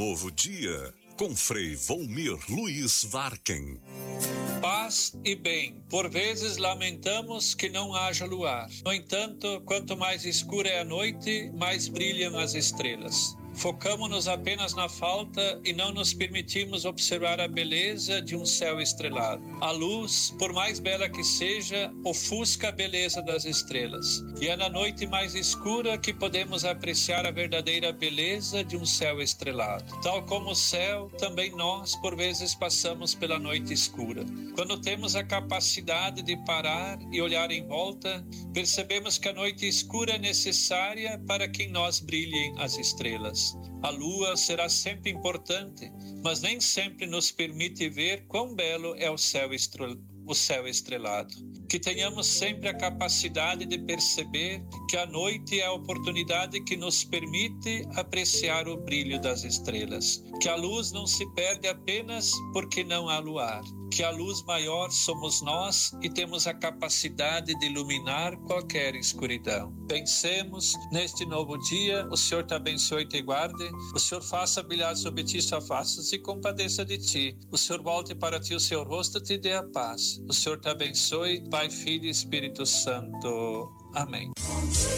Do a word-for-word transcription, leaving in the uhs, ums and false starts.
novo dia, com Frei Volmir Luiz Varken. Paz e bem. Por vezes lamentamos que não haja luar. No entanto, quanto mais escura é a noite, mais brilham as estrelas. Focamos-nos apenas na falta e não nos permitimos observar a beleza de um céu estrelado. A luz, por mais bela que seja, ofusca a beleza das estrelas. E é na noite mais escura que podemos apreciar a verdadeira beleza de um céu estrelado. Tal como o céu, também nós, por vezes, passamos pela noite escura. Quando temos a capacidade de parar e olhar em volta, percebemos que a noite escura é necessária para que em nós brilhem as estrelas. A lua será sempre importante, mas nem sempre nos permite ver quão belo é o céu, estre... o céu estrelado. Que tenhamos sempre a capacidade de perceber que a noite é a oportunidade que nos permite apreciar o brilho das estrelas. Que a luz não se perde apenas porque não há luar. Que a luz maior somos nós e temos a capacidade de iluminar qualquer escuridão. Pensemos neste novo dia, o Senhor te abençoe e te guarde, o Senhor faça brilhar sobre ti sua face e se compadeça de ti, o Senhor volte para ti o seu rosto e te dê a paz. O Senhor te abençoe, Pai, Filho e Espírito Santo. Amém.